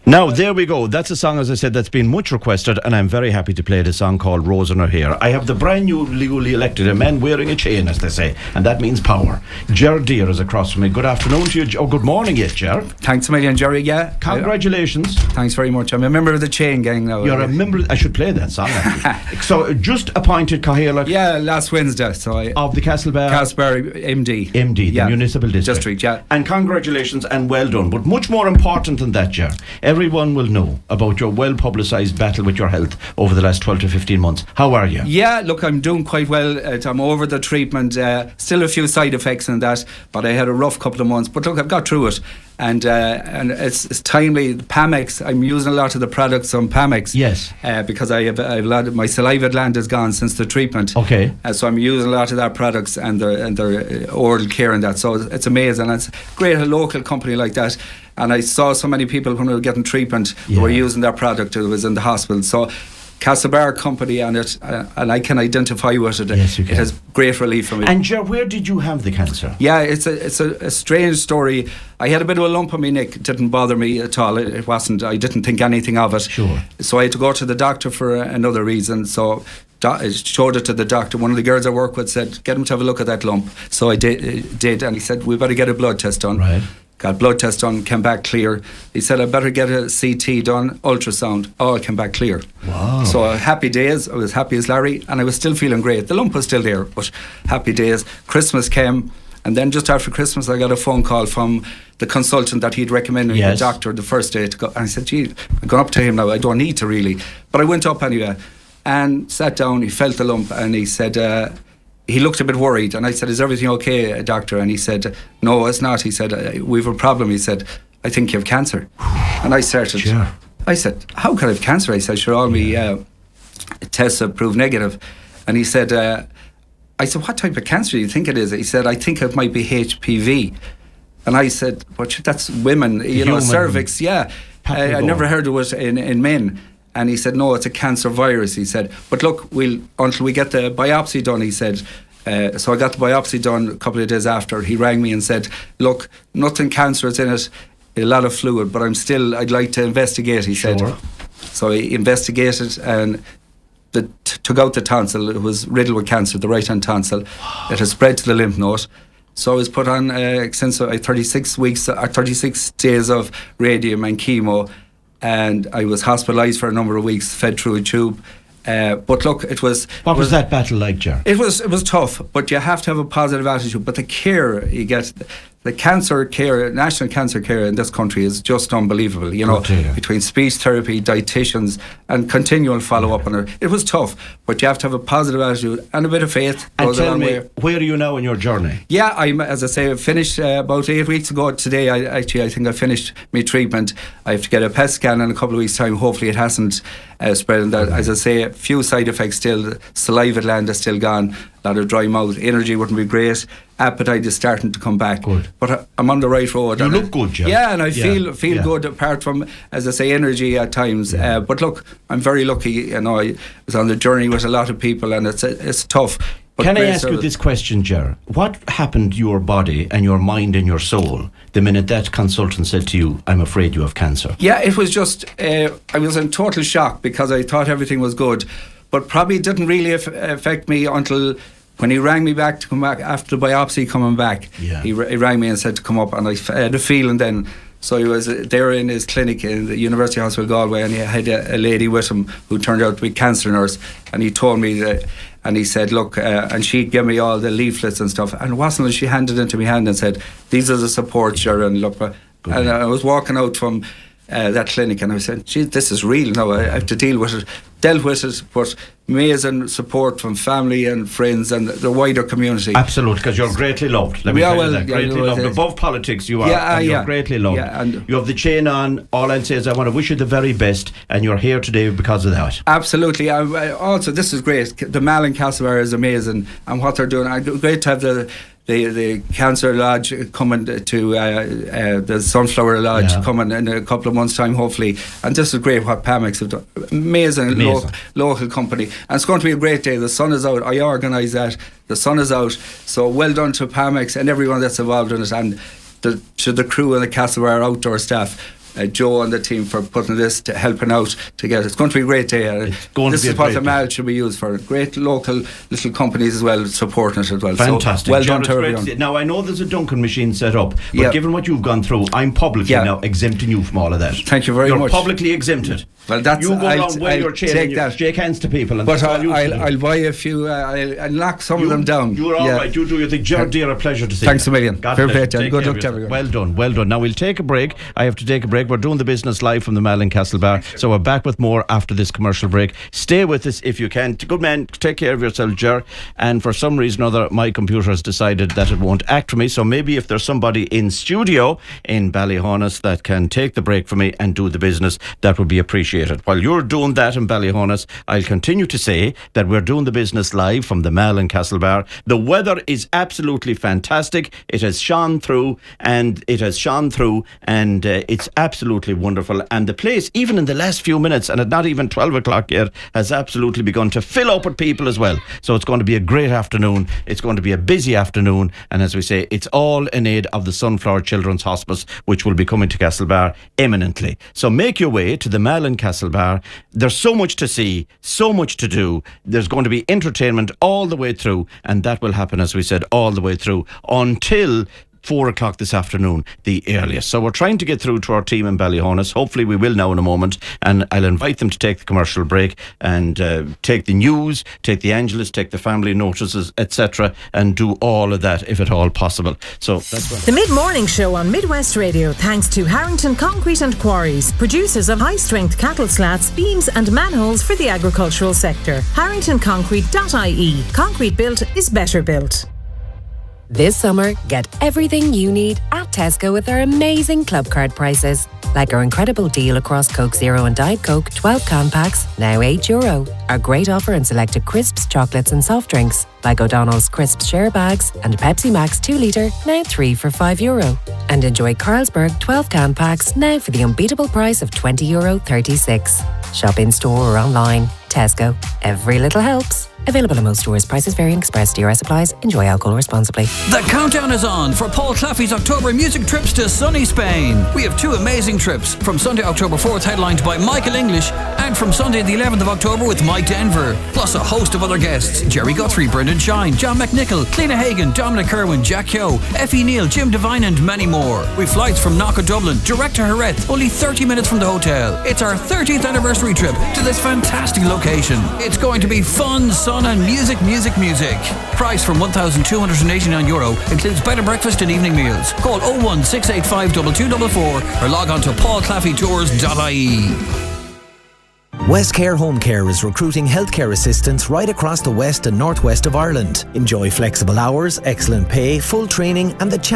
Now, there we go. That's a song, as I said, that's been much requested, and I'm very happy to play the song called Rose in Her Hair. I have the brand new legally elected, a man wearing a chain, as they say, and that means power. Ger Deere is across from me. Good afternoon to you. Oh, good morning, yes, Ger. Thanks a million, Jerry, yeah. Congratulations. Thanks very much. I'm a member of the chain gang now. You're a member, I should play that song, actually. So, just appointed Cahill. Yeah, last Wednesday. So of the Castlebar MD. MD, the municipal district. Yeah. And congratulations and well done. But much more important than that, Ger, everyone will know about your well publicised battle with your health over the last 12 to 15 months. How are you? Yeah, look, I'm doing quite well. I'm over the treatment. Still a few side effects in that, but I had a rough couple of months. But look, I've got through it. And it's timely. Pamex, I'm using a lot of the products on Pamex. Yes. Because I have a lot of my saliva gland is gone since the treatment. Okay. So I'm using a lot of their products and their oral care and that. So it's amazing. It's great, a local company like that. And I saw so many people when we were getting treatment who were using their product who was in the hospital. So Castlebar company and it, and I can identify with it. Yes, you can. It has great relief for me. And Ger, where did you have the cancer? Yeah, it's a strange story. I had a bit of a lump on my neck. It didn't bother me at all. It wasn't. I didn't think anything of it. Sure. So I had to go to the doctor for another reason. So I showed it to the doctor. One of the girls I work with said, "Get him to have a look at that lump." So I did, and he said, "We better get a blood test done." Right. Got blood test done, came back clear. He said, "I better get a CT done, ultrasound." All came back clear. Wow. So happy days. I was happy as Larry, and I was still feeling great. The lump was still there, but happy days. Christmas came, and then just after Christmas, I got a phone call from the consultant that he'd recommended, the doctor, the first day to go. And I said, "Gee, I've gone up to him now. I don't need to really." But I went up anyway and sat down. He felt the lump, and he said, he looked a bit worried, and I said, "Is everything okay, doctor?" And he said, "No, it's not." He said, "We've a problem." He said, "I think you have cancer." And I started. Sure. I said, "How could I have cancer?" I said, "Sure, all my tests have proved negative." And he said, I said, "What type of cancer do you think it is?" He said, "I think it might be HPV." And I said, "But that's women, cervix, yeah." I never heard of it in men. And he said, "No, it's a cancer virus." He said, "But look, until we get the biopsy done," he said. So I got the biopsy done a couple of days after. He rang me and said, "Look, nothing cancerous in it, a lot of fluid, but I'd like to investigate," he said. So he investigated and took out the tonsil. It was riddled with cancer, the right hand tonsil. It had spread to the lymph node. So I was put on 36 days of radium and chemo. And I was hospitalised for a number of weeks, fed through a tube. But look, it was... What was that battle like, Ger? It was tough, but you have to have a positive attitude. But the care you get, the cancer care, national cancer care in this country is just unbelievable. Between speech therapy, dietitians, and continual follow-up on it. It was tough, but you have to have a positive attitude and a bit of faith. And tell me, where are you now in your journey? Yeah, as I say, I finished about 8 weeks ago today. I think I finished my treatment. I have to get a PET scan in a couple of weeks' time. Hopefully it hasn't spread. And that, as I say, a few side effects still. Saliva gland is still gone. A lot of dry mouth. Energy wouldn't be great. Appetite is starting to come back. Good. But I'm on the right road. You look good, Ger. Yeah, and I feel good, apart from, as I say, energy at times. But look, I'm very lucky. I was on the journey with a lot of people, and it's tough. Can I ask you this question, Ger? What happened to your body and your mind and your soul the minute that consultant said to you, "I'm afraid you have cancer"? Yeah, it was just, I was in total shock because I thought everything was good, but probably didn't really affect me until when he rang me back to come back after the biopsy coming back. Yeah. He rang me and said to come up, and I had a feeling then. So he was there in his clinic in the University Hospital Galway, and he had a lady with him who turned out to be a cancer nurse, and he told me that, and he said, "Look," and she gave me all the leaflets and stuff, and it wasn't until she handed it into my hand and said, "These are the supports, Ger," and look, and I was walking out from that clinic, and I said, "Gee, this is real now. I have to deal with it." Dealt with it, but amazing support from family and friends and the wider community. Absolutely, because you're greatly loved. Let me tell you that. Greatly loved. Above politics, you are. And you're greatly loved. And you have the chain on. All I'll say is I want to wish you the very best, and you're here today because of that. Absolutely. Also, this is great. The Mall in Castlebar is amazing, and what they're doing. Great to have the Cancer Lodge coming to the Sunflower Lodge coming in a couple of months' time, hopefully. And this is great what Pamex have done. Amazing. Local company. And it's going to be a great day. The sun is out. I organise that. The sun is out. So well done to Pamex and everyone that's involved in it, and to the crew and the Castlebar outdoor staff. Joe and the team for putting this, helping out to get it. It's going to be a great day. This is what the mall should be used for. Great local little companies as well supporting it as well. Fantastic. So, well done to everyone. Now, I know there's a Duncan machine set up, but given what you've gone through, I'm publicly now exempting you from all of that. Thank you very much. You're publicly exempted. Well, that's, you go around where you're chaining and shake hands to people. And but I'll buy a few, I'll knock some of them down. You're all right. You do your thing. Gerard Deere, a pleasure to see you. Thanks a million. Fair play, John. Good luck to everyone. Well done, well done. Now we'll take a break. I have to take a break. We're doing the business live from the Malin Castle Bar, so we're back with more after this commercial break. Stay with us if you can. Good man, take care of yourself, Ger. And for some reason or other, my computer has decided that it won't act for me, so maybe if there's somebody in studio in Ballyhonus that can take the break for me and do the business, that would be appreciated. While you're doing that in Ballyhonus, I'll continue to say that we're doing the business live from the Malin Castle Bar. The weather is absolutely fantastic. It has shone through and it's absolutely wonderful. And the place, even in the last few minutes, and at not even 12 o'clock yet, has absolutely begun to fill up with people as well. So it's going to be a great afternoon. It's going to be a busy afternoon. And as we say, it's all in aid of the Sunflower Children's Hospice, which will be coming to Castlebar imminently. So make your way to the Malin Castle Bar. There's so much to see, so much to do. There's going to be entertainment all the way through, and that will happen, as we said, all the way through until 4 o'clock this afternoon, the earliest. So we're trying to get through to our team in Ballyhonus. Hopefully we will now in a moment, and I'll invite them to take the commercial break and take the news, take the Angelus, take the family notices, etc., and do all of that if at all possible. So that's right. The Mid-Morning Show on Midwest Radio, thanks to Harrington Concrete and Quarries, producers of high-strength cattle slats, beams and manholes for the agricultural sector. HarringtonConcrete.ie. Concrete built is better built. This summer, get everything you need at Tesco with our amazing club card prices. Like our incredible deal across Coke Zero and Diet Coke 12 can packs, now €8. Our great offer in selected crisps, chocolates and soft drinks, like O'Donnell's Crisps Share Bags and Pepsi Max 2 litre, now 3 for €5. And enjoy Carlsberg 12 can packs, now for the unbeatable price of €20.36. Shop in store or online. Tesco. Every little helps. Available in most stores. Prices vary and express. DRS applies. Enjoy alcohol responsibly. The countdown is on for Paul Claffey's October music trips to sunny Spain. We have 2 amazing trips. From Sunday, October 4th, headlined by Michael English, and from Sunday, the 11th of October with Mike Denver. Plus a host of other guests. Jerry Guthrie, Brendan Shine, John McNichol, Cliona Hagan, Dominic Kerwin, Jack Yo, Effie Neal, Jim Devine and many more. With flights from Knock Dublin, direct to Jerez, only 30 minutes from the hotel. It's our 30th anniversary trip to this fantastic location. It's going to be fun, sun and music. Price from €1,289, includes bed and breakfast and evening meals. Call 01685 2244 or log on to paulclaffeytours.ie. Westcare Home Care is recruiting healthcare assistants right across the west and northwest of Ireland. Enjoy flexible hours, excellent pay, full training and the chance